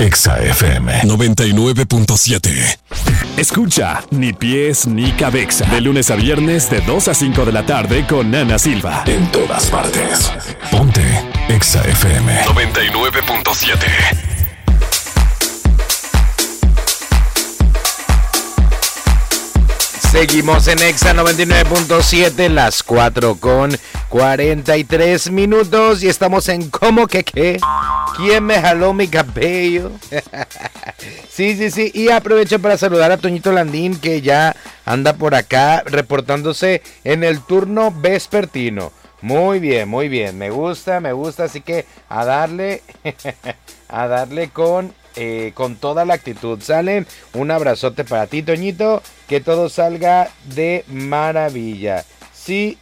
Exa FM 99.7. Escucha Ni Pies ni Cabeza de lunes a viernes de 2 a 5 de la tarde con Ana Silva. En todas partes. Ponte Exa FM 99.7. Seguimos en Exa 99.7, las 4:43 y estamos en ¿Cómo que qué? ¿Quién me jaló mi cabello? Sí, y aprovecho para saludar a Toñito Landín, que ya anda por acá reportándose en el turno vespertino. Muy bien, me gusta, así que a darle con toda la actitud. ¿Salen? Un abrazote para ti, Toñito, que todo salga de maravilla. Sí.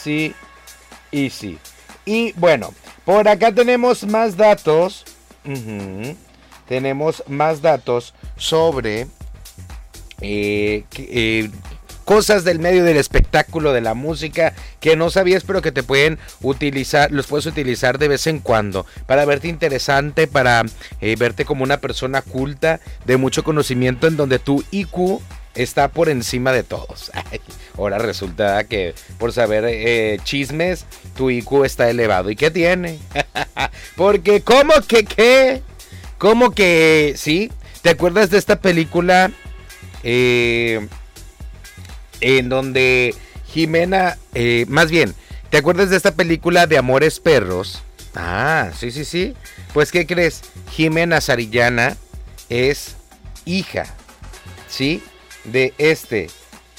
Y bueno, por acá tenemos más datos. Tenemos más datos sobre cosas del medio del espectáculo, de la música, que no sabías, pero que te pueden utilizar, los puedes utilizar de vez en cuando, para verte interesante, para verte como una persona culta, de mucho conocimiento, en donde tu IQ está por encima de todos. Ay, ahora resulta que por saber chismes, tu IQ está elevado. ¿Y qué tiene? Porque, ¿cómo que sí? ¿Te acuerdas de esta película en donde Jimena, más bien, ¿te acuerdas de esta película de Amores Perros? Ah, sí. Pues, ¿qué crees? Jimena Sariñana es hija, ¿sí? De este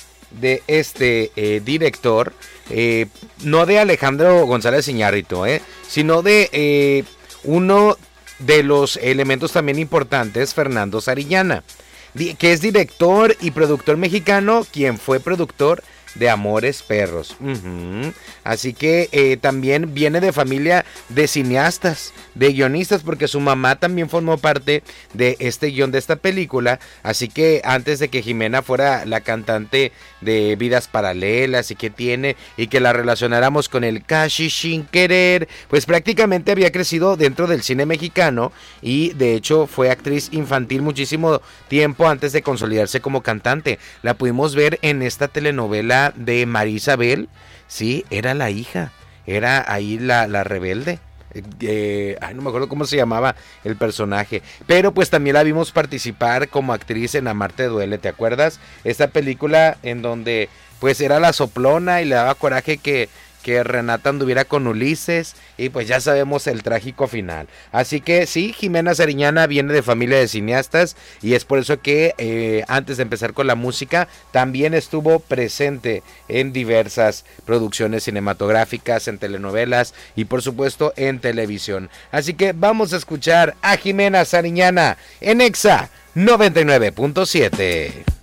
director, no de Alejandro González Iñárritu, sino de uno de los elementos también importantes, Fernando Sariñana, que es director y productor mexicano, quien fue productor de Amores Perros. Así que también viene de familia de cineastas, de guionistas, porque su mamá también formó parte de este guión de esta película. Así que antes de que Jimena fuera la cantante de Vidas Paralelas y que la relacionáramos con el Casi Sin Querer, pues prácticamente había crecido dentro del cine mexicano, y de hecho fue actriz infantil muchísimo tiempo antes de consolidarse como cantante. La pudimos ver en esta telenovela de María Isabel. Sí, era la hija, era ahí la rebelde. No me acuerdo cómo se llamaba el personaje, pero pues también la vimos participar como actriz en Amarte Duele. ¿Te acuerdas? Esta película en donde pues era la soplona y le daba coraje que Renata anduviera con Ulises, y pues ya sabemos el trágico final. Así que sí, Jimena Sariñana viene de familia de cineastas, y es por eso que antes de empezar con la música también estuvo presente en diversas producciones cinematográficas, en telenovelas y por supuesto en televisión. Así que vamos a escuchar a Jimena Sariñana en Exa 99.7.